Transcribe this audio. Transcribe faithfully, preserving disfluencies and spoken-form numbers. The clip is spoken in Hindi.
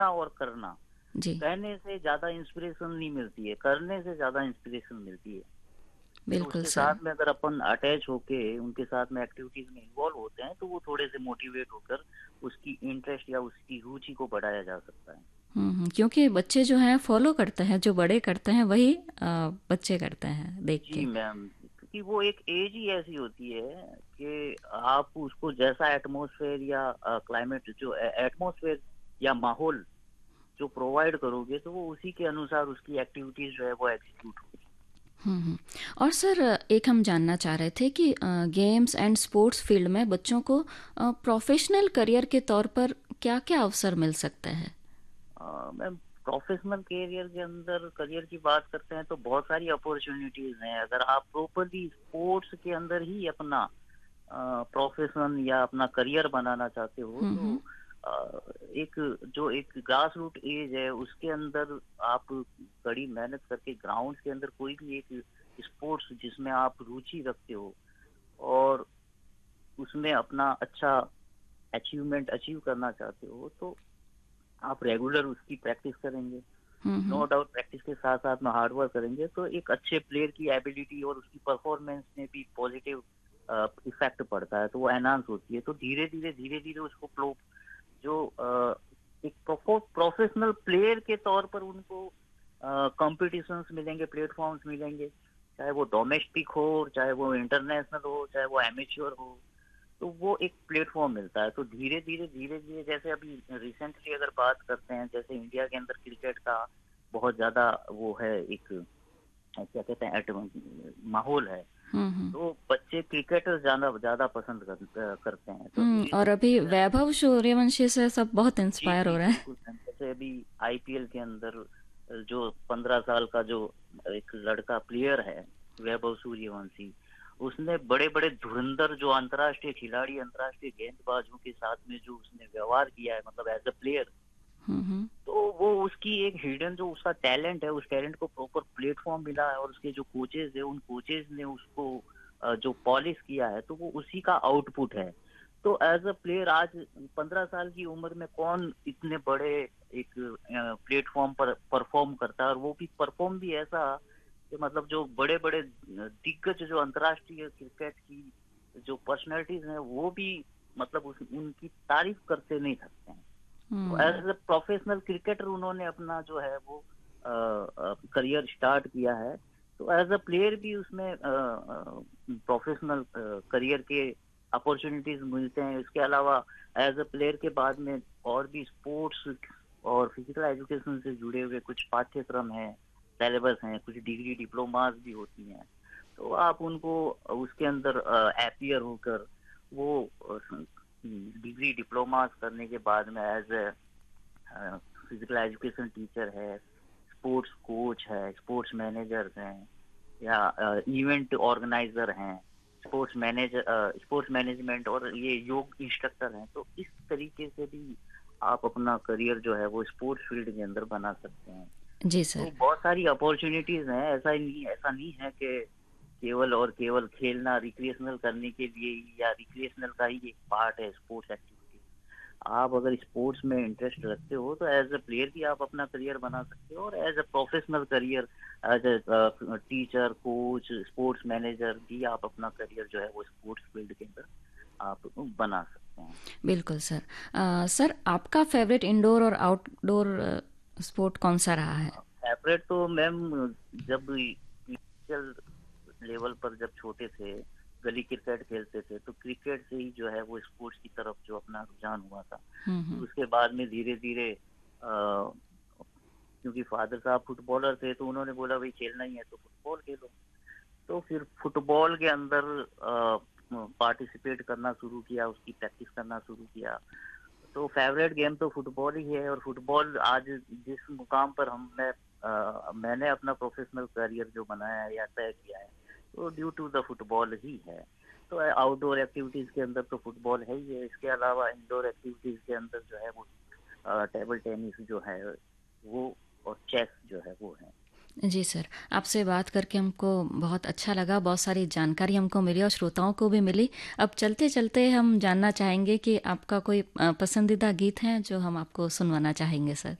और करना, जी, कहने से ज़्यादा इंस्पिरेशन नहीं मिलती है, करने से ज़्यादा इंस्पिरेशन मिलती है। तो बिल्कुल उसके सर। साथ में अगर अपन अटैच होके उनके साथ में एक्टिविटीज़ में इन्वॉल्व होते हैं, तो वो थोड़े से मोटिवेट होकर उसकी इंटरेस्ट या उसकी रुचि को बढ़ाया जा सकता है। हुँ, हुँ, क्योंकि बच्चे जो हैं फ़ॉलो करते हैं, जो बड़े करते हैं वही अ, बच्चे करते हैं देख जी के। मैम, क्योंकि वो एक एज ही ऐसी होती है कि आप उसको जैसा एटमॉस्फेयर या अ, क्लाइमेट जो ए एटमॉस्फेयर या माहौल जो प्रोवाइड करोगे, तो वो उसी के अनुसार उसकी एक्टिविटीज़ जो है वो एग्ज़ीक्यूट होगी। हुँ, हुँ। और सर एक हम जानना चाह रहे थे कि अ, गेम्स एंड स्पोर्ट्स फील्ड में बच्चों को अ, प्रोफ़ेशनल करियर के तौर पर क्या-क्या अवसर मिल सकते हैं? अ, मैम, प्रोफेशनल करियर के अंदर करियर की बात करते हैं तो बहुत सारी अपॉर्चुनिटीज हैं। अगर आप प्रॉपरली स्पोर्ट्स के अंदर ही अपना प्रोफेशन या अपना करियर बनाना चाहते हो, हुँ, तो हुँ। अ, एक जो एक ग्रास रूट एज है उसके अंदर आप कड़ी मेहनत करके ग्राउंड के अंदर कोई भी एक स्पोर्ट्स जिसमें आप रुचि रखते हो और उसमें अपना अच्छा अचीवमेंट अचीव करना चाहते हो, तो आप रेगुलर उसकी प्रैक्टिस करेंगे। हुँ, नो हुँ। डाउट प्रैक्टिस के साथ साथ में हार्ड वर्क करेंगे तो एक अच्छे प्लेयर की एबिलिटी और उसकी परफॉर्मेंस में भी पॉजिटिव इफेक्ट पड़ता है, तो वो एनहांस होती है। तो धीरे धीरे धीरे धीरे उसको प्रो जो अ, एक प्रोफेशनल प्लेयर के तौर पर उनको कॉम्पिटिशन्स मिलेंगे, प्लेटफॉर्म्स मिलेंगे, चाहे वो डोमेस्टिक हो, चाहे वो इंटरनेशनल हो, चाहे वो एमेच्योर हो, तो वो एक प्लेटफॉर्म मिलता है। तो धीरे धीरे धीरे धीरे जैसे अभी रिसेंटली अगर बात करते हैं, जैसे इंडिया के अंदर क्रिकेट का बहुत ज्यादा वो है, एक अ, क्या कहते हैं एट- माहौल है, हुँ, हुँ। तो बच्चे क्रिकेट ज्यादा ज्यादा पसंद कर, अ, करते हैं। तो हुँ, और इस अभी इस वैभव सूर्यवंशी से सब बहुत जी इंस्पायर जी हो रहे हैं। बिल्कुल मैम, जैसे अभी आईपीएल के अंदर जो पंद्रह साल का जो एक लड़का प्लेयर है, वैभव सूर्यवंशी, उसने बड़े बड़े धुरंधर जो अंतर्राष्ट्रीय खिलाड़ी, अंतर्राष्ट्रीय गेंदबाजों के साथ में जो उसने व्यवहार किया है, मतलब एज अ प्लेयर, हुँ, हुँ। तो वो उसकी एक हिडन जो उसका टैलेंट है, उस टैलेंट को प्रॉपर प्लेटफॉर्म मिला है और उसके जो कोचेज है, उन कोचेज ने उसको अ, जो पॉलिश किया है, तो वो उसी का आउटपुट है। तो एज अ प्लेयर आज पंद्रह साल की उम्र में कौन इतने बड़े एक प्लेटफॉर्म पर परफॉर्म करता है, और वो भी परफॉर्म भी ऐसा कि मतलब जो बड़े बड़े दिग्गज जो अंतर्राष्ट्रीय क्रिकेट की जो पर्सनैलिटीज हैं, वो भी मतलब उस, उनकी तारीफ करते नहीं थकते हैं। तो हुँ। एज अ प्रोफेशनल क्रिकेटर उन्होंने अपना जो है वो करियर स्टार्ट किया है। तो एज अ प्लेयर भी उसमें प्रोफेशनल करियर के अपॉर्चुनिटीज मिलते हैं। इसके अलावा एज अ प्लेयर के बाद में और भी स्पोर्ट्स और फिजिकल एजुकेशन से जुड़े हुए कुछ पाठ्यक्रम हैं, सिलेबस हैं, कुछ डिग्री डिप्लोमास भी होती हैं। तो आप उनको उसके अंदर अपियर होकर वो डिग्री डिप्लोमास करने के बाद में as a physical education teacher है, स्पोर्ट्स कोच है, स्पोर्ट्स मैनेजर हैं, या इवेंट ऑर्गेनाइजर हैं, स्पोर्ट्स मैनेजर स्पोर्ट्स मैनेजमेंट और ये योग इंस्ट्रक्टर हैं। तो इस तरीके से भी आप अपना करियर जो है वो स्पोर्ट्स फील्ड के अंदर बना सकते हैं। जी तो सर। बहुत सारी अपॉर्चुनिटीज हैं। ऐसा ही नहीं ऐसा नहीं है कि केवल और केवल खेलना रिक्रिएशनल करने के लिए ही, या रिक्रिएशनल का ही एक पार्ट है स्पोर्ट्स एक्टिविटी। आप अगर स्पोर्ट्स में इंटरेस्ट रखते हो तो एज अ प्लेयर भी आप अपना करियर बना सकते हो, और as a professional career as a teacher, coach, sports manager भी आप अपना करियर जो है वो स्पोर्ट्स फील्ड के अंदर आप बना सकते हैं। बिल्कुल सर। अ, सर आपका फ़ेवरेट इंडोर और आउटडोर स्पोर्ट कौन-सा रहा है? सेपरेट तो मैम, जब इनिशियल लेवल पर जब छोटे थे, गली क्रिकेट खेलते थे, तो क्रिकेट से ही जो है वो स्पोर्ट्स की तरफ जो अपना रुझान हुआ था। हुँ, फिर हुँ। उसके बाद में धीरे धीरे, क्योंकि फादर साहब फुटबॉलर थे, तो उन्होंने बोला भाई खेलना ही है तो फुटबॉल खेलो। तो फिर फुटबॉल के अंदर पार्टिसिपेट करना शुरू किया, उसकी प्रैक्टिस करना शुरू किया। तो फेवरेट गेम तो फुटबॉल ही है, और फुटबॉल आज जिस मुकाम पर हम मैं अ, मैंने अपना प्रोफेशनल करियर जो बनाया है या तय किया है, तो ड्यू टू द फुटबॉल ही है। तो आउटडोर एक्टिविटीज के अंदर तो फुटबॉल है ही है। इसके अलावा इंडोर एक्टिविटीज के अंदर जो है वो टेबल टेनिस जो है वो, और चेस जो है वो है। जी सर, आपसे बात करके हमको बहुत अच्छा लगा, बहुत सारी जानकारी हमको मिली और श्रोताओं को भी मिली। अब चलते चलते हम जानना चाहेंगे कि आपका कोई अ, पसंदीदा गीत है जो हम आपको सुनवाना चाहेंगे सर।